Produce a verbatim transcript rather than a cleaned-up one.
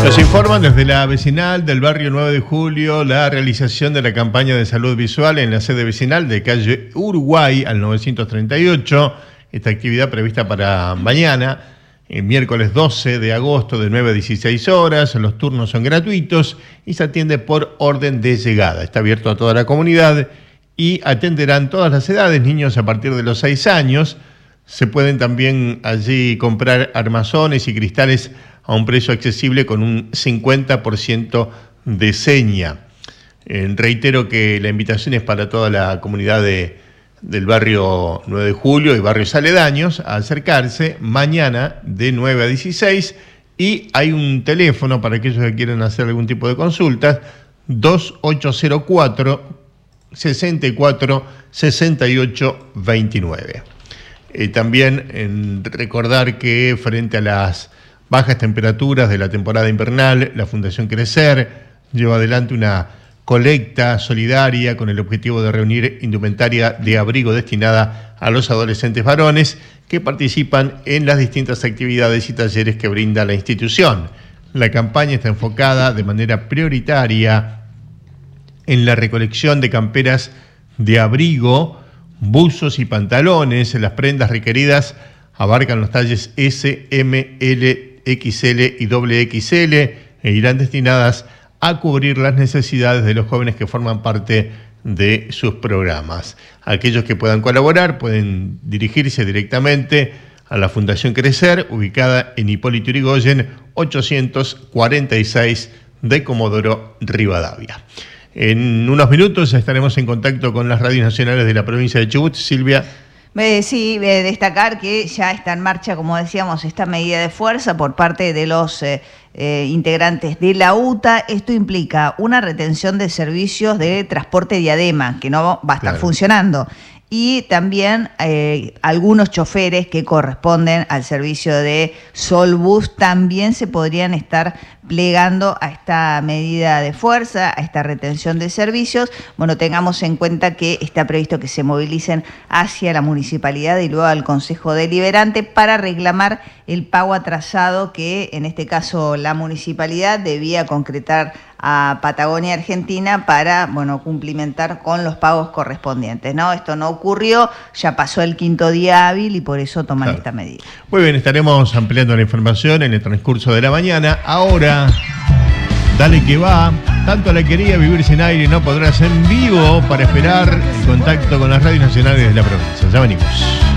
Nos informan desde la vecinal del barrio nueve de julio la realización de la campaña de salud visual en la sede vecinal de calle Uruguay al novecientos treinta y ocho. Esta actividad prevista para mañana, el miércoles doce de agosto de nueve a dieciséis horas. Los turnos son gratuitos y se atiende por orden de llegada. Está abierto a toda la comunidad y atenderán todas las edades, niños a partir de los seis años. Se pueden también allí comprar armazones y cristales a un precio accesible con un cincuenta por ciento de seña. Eh, reitero que la invitación es para toda la comunidad de, del barrio nueve de julio y barrios aledaños a acercarse mañana de nueve a dieciséis, y hay un teléfono para aquellos que quieran hacer algún tipo de consultas, dos ocho cero cuatro, sesenta y cuatro, sesenta y ocho, veintinueve. Eh, también en recordar que frente a las bajas temperaturas de la temporada invernal, la Fundación Crecer lleva adelante una colecta solidaria con el objetivo de reunir indumentaria de abrigo destinada a los adolescentes varones que participan en las distintas actividades y talleres que brinda la institución. La campaña está enfocada de manera prioritaria en la recolección de camperas de abrigo, buzos y pantalones. Las prendas requeridas abarcan los talles S, M, L, X L y doble X L e irán destinadas a cubrir las necesidades de los jóvenes que forman parte de sus programas. Aquellos que puedan colaborar pueden dirigirse directamente a la Fundación Crecer, ubicada en Hipólito Yrigoyen, ochocientos cuarenta y seis de Comodoro Rivadavia. En unos minutos estaremos en contacto con las radios nacionales de la provincia de Chubut. Silvia. Eh, sí, eh, destacar que ya está en marcha, como decíamos, esta medida de fuerza por parte de los eh, eh, integrantes de la U T A. Esto implica una retención de servicios de transporte Diadema, que no va a estar claro. funcionando. Y también eh, algunos choferes que corresponden al servicio de Solbus también se podrían estar plegando a esta medida de fuerza, a esta retención de servicios. Bueno, tengamos en cuenta que está previsto que se movilicen hacia la municipalidad y luego al Consejo Deliberante para reclamar el pago atrasado que en este caso la municipalidad debía concretar a Patagonia Argentina para, bueno, cumplimentar con los pagos correspondientes, ¿no? Esto no ocurrió, ya pasó el quinto día hábil y por eso toman claro. esta medida. Muy bien, estaremos ampliando la información en el transcurso de la mañana. Ahora, dale que va. Tanto la quería vivir sin aire, no podrás en vivo para esperar el contacto con las radios nacionales de la provincia. Ya venimos.